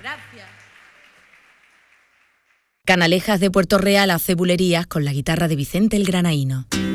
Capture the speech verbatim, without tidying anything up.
Gracias. Canalejas de Puerto Real hace bulerías con la guitarra de Vicente el Granaíno.